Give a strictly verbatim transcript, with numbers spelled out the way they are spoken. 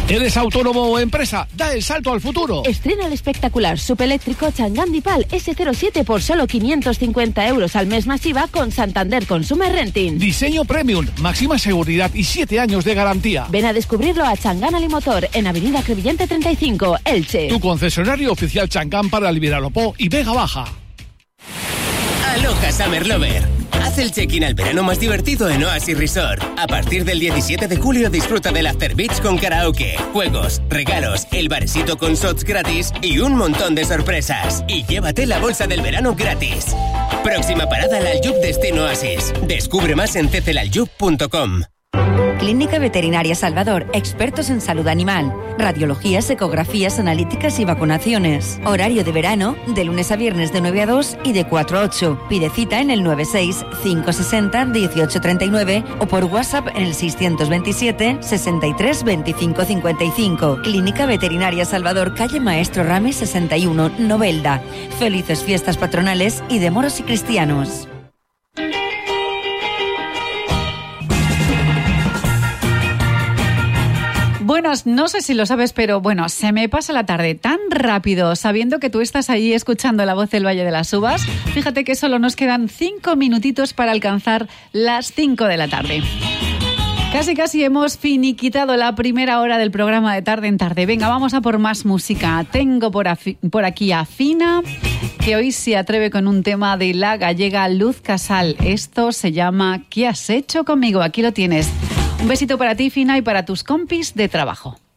¿Eres autónomo o empresa? Da el salto al futuro. Estrena el espectacular subeléctrico Chang'an Dipal ese cero siete por solo quinientos cincuenta euros al mes masiva con Santander Consumer Renting. Diseño premium, máxima seguridad y siete años de garantía. Ven a descubrirlo a Chang'an Alimotor en Avenida Crevillente treinta y cinco, Elche. Tu concesionario oficial Chang'an para Liberalopó y Vega Baja. Aloha Summer Lover. Haz el check-in al verano más divertido en Oasis Resort. A partir del diecisiete de julio disfruta del After Beach con karaoke, juegos, regalos, el barecito con shots gratis y un montón de sorpresas. Y llévate la bolsa del verano gratis. Próxima parada al Aljub Destino Oasis. Descubre más en c c l aljub punto com. Clínica Veterinaria Salvador, expertos en salud animal, radiologías, ecografías, analíticas y vacunaciones. Horario de verano, de lunes a viernes de nueve a dos y de cuatro a ocho. Pide cita en el noventa y seis, cinco sesenta, dieciocho treinta y nueve o por WhatsApp en el seiscientos veintisiete, sesenta y tres, veinticinco cincuenta y cinco. Clínica Veterinaria Salvador, calle Maestro Ramis sesenta y uno, Novelda. Felices fiestas patronales y de moros y cristianos. Bueno, no sé si lo sabes, pero bueno, se me pasa la tarde tan rápido sabiendo que tú estás ahí escuchando La Voz del Valle de las Uvas. Fíjate que solo nos quedan cinco minutitos para alcanzar las cinco de la tarde. Casi casi hemos finiquitado la primera hora del programa de Tarde en Tarde. Venga, vamos a por más música. Tengo por, afi- por aquí a Fina, que hoy se atreve con un tema de la gallega Luz Casal. Esto se llama ¿Qué has hecho conmigo? Aquí lo tienes. Un besito para ti, Fina, y para tus compis de trabajo.